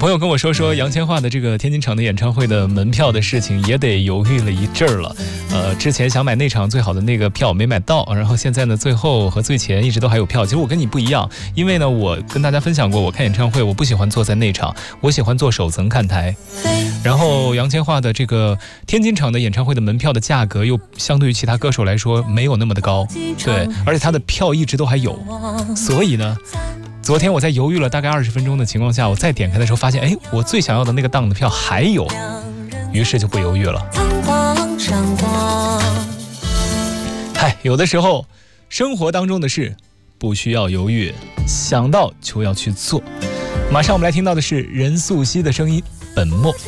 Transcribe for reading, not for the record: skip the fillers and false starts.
朋友跟我说杨千嬅的这个天津场的演唱会的门票的事情也得犹豫了一阵儿了。之前想买那场最好的那个票没买到，然后现在呢最后和最前一直都还有票。其实我跟你不一样，因为呢我跟大家分享过，我看演唱会我不喜欢坐在内场，我喜欢坐首层看台。然后杨千嬅的这个天津场的演唱会的门票的价格又相对于其他歌手来说没有那么的高，对，而且他的票一直都还有，所以呢昨天我在犹豫了大概20分钟的情况下，我再点开的时候发现，我最想要的那个档的票还有，于是就不犹豫了。有的时候生活当中的事不需要犹豫，想到就要去做。马上我们来听到的是任素汐的声音，本末。